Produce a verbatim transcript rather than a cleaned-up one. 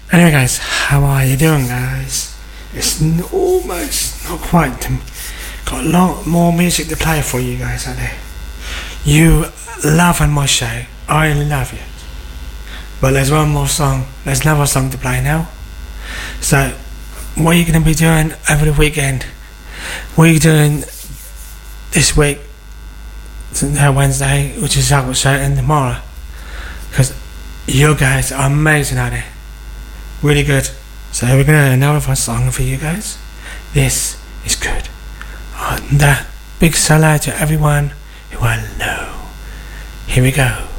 Anyway, guys, how are you doing, guys? It's n- almost not quite. To got a lot more music to play for you guys out there. You love my show. I love it. But there's one more song. There's another song to play now. So, what are you going to be doing over the weekend? What are you doing this week? Uh, Wednesday, which is out show, and tomorrow. Because you guys are amazing out there. Really good. So we're going to another song for you guys. This is good. And uh, big shout out to everyone who I know. Here we go.